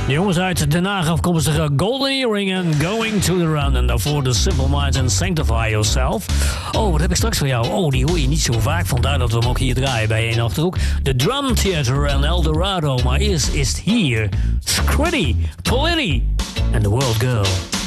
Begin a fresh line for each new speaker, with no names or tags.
De jongens uit Den Haag afkomstige Golden Earring en Going to the Run. En daarvoor The Simple Minds en Sanctify Yourself. Oh, wat heb ik straks voor jou? Oh, die hoor je niet zo vaak. Vandaar dat we hem ook hier draaien bij 1 Achterhoek. The Drum Theater en Eldorado. Maar eerst is het hier Scritti, Politti en The World Girl.